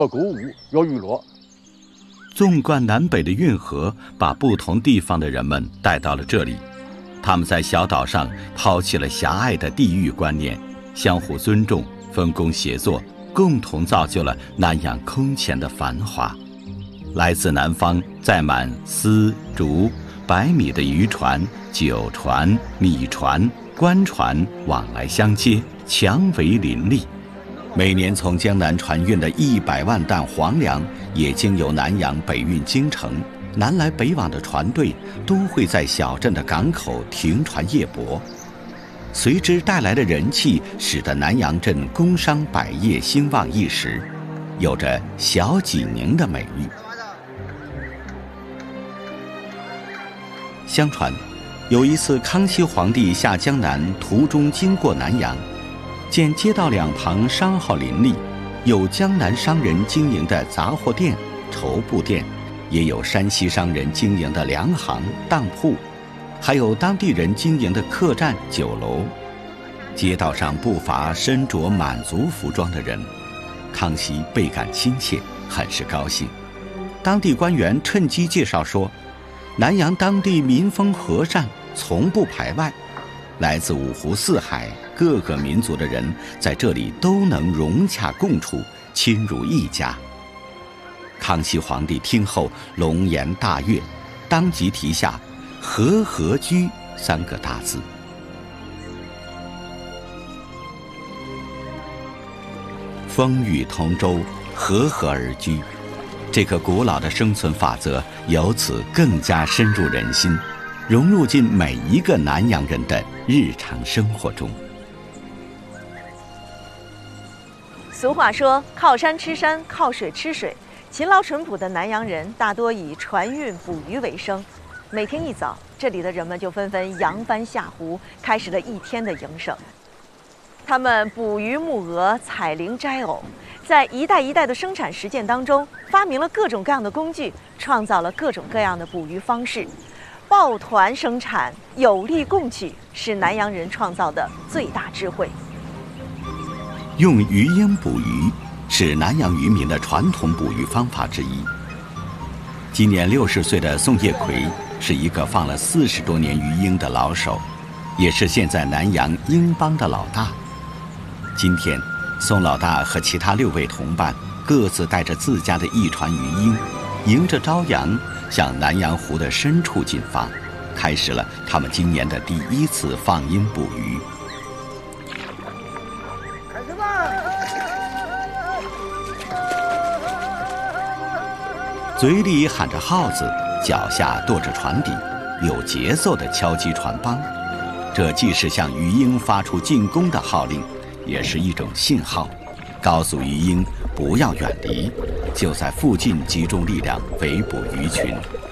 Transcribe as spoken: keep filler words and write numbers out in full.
要购物，要娱乐。 纵贯南北的运河把不同地方的人们带到了这里，他们在小岛上抛弃了狭隘的地域观念，相互尊重，分工协作，共同造就了南洋空前的繁华。来自南方载满丝、竹、白米的渔船、酒船、米船、官船往来相接，强为林立。每年从江南船运的一百万担黄粮也经由南洋北运京城，南来北往的船队都会在小镇的港口停船夜泊。随之带来的人气，使得南洋镇工商百业兴旺一时，有着小济宁的美誉。相传，有一次康熙皇帝下江南途中经过南洋，见街道两旁商号林立，有江南商人经营的杂货店、绸布店，也有山西商人经营的粮行、当铺，还有当地人经营的客栈、酒楼。街道上不乏身着满族服装的人，康熙倍感亲切，很是高兴。当地官员趁机介绍说，南洋当地民风和善，从不排外，来自五湖四海各个民族的人在这里都能融洽共处，亲如一家。康熙皇帝听后龙颜大悦，当即题下和合居三个大字。风雨同舟，和和而居，这个古老的生存法则由此更加深入人心，融入进每一个南洋人的日常生活中。 俗话说，靠山吃山，靠水吃水。勤劳淳朴的南洋人大多以船运捕鱼为生，每天一早，这里的人们就纷纷扬帆下湖，开始了一天的营生。他们捕鱼牧鹅、采菱摘藕，在一代一代的生产实践当中，发明了各种各样的工具，创造了各种各样的捕鱼方式。抱团生产，有力共取，是南洋人创造的最大智慧。 用鱼鹰捕鱼是南洋渔民的传统捕鱼方法之一。今年六十岁的宋叶奎是一个放了四十多年鱼鹰的老手，也是现在南洋鹰帮的老大。今天，宋老大和其他六位同伴各自带着自家的一船鱼鹰，迎着朝阳向南洋湖的深处进发，开始了他们今年的第一次放鹰捕鱼。嘴里喊着号子，脚下跺着船底，有节奏地敲击船帮。这既是向鱼鹰发出进攻的号令，也是一种信号，告诉鱼鹰不要远离，就在附近集中力量围捕鱼群。